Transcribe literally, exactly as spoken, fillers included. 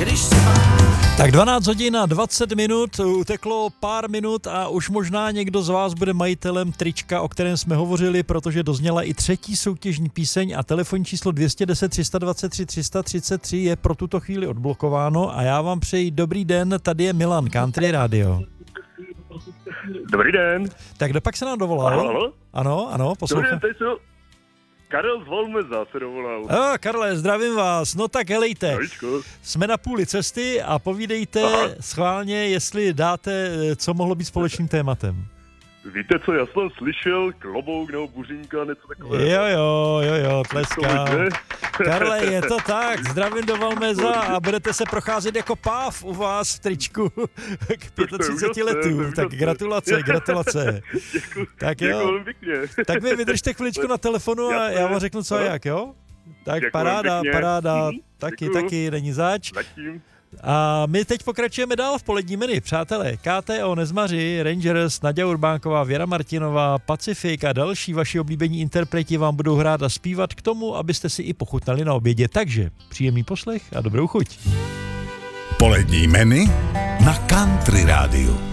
když se má. Tak dvanáct hodin a dvacet minut, uteklo pár minut a už možná někdo z vás bude majitelem trička, o kterém jsme hovořili, protože dozněla i třetí soutěžní píseň a telefonní číslo dvě stě deset, tři sta dvacet tři, tři sta třicet tři je pro tuto chvíli odblokováno a já vám přeji dobrý den, tady je Milan, Country Radio. Dobrý den. Tak kdo pak se nám dovolal? Ano, ano. Ano, ano, poslouchám. Dobrý den, tady se Karel z Volmeza se dovolal. A, Karle, zdravím vás. No tak helejte, Zdravíčko. jsme na půli cesty a povídejte Aha. schválně, jestli dáte, co mohlo být společným tématem. Víte co, já jsem slyšel klobouk nebo buřinka, něco takového. Jo, jo, jo, jo, tleskám. To víte? Karle, je to tak, zdravím do Valmeza a budete se procházet jako páv u vás v tričku k třiceti pěti letům. Tak gratulace, gratulace. Děkuji, Tak děkuji jo, velmi pěkně. tak mi vydržte chviličku na telefonu a já vám řeknu co a jak, jo? Tak Děkuji paráda, pěkně. paráda, Mhm, taky, děkuju. taky, není zač. Zatím. A my teď pokračujeme dál v polední mini, přátelé. K T O Nezmaři, Rangers, Naďa Urbánková, Věra Martinová, Pacifik a další vaši oblíbení interpreti vám budou hrát a zpívat k tomu, abyste si i pochutnali na obědě. Takže příjemný poslech a dobrou chuť. Polední menu na Country Rádiu.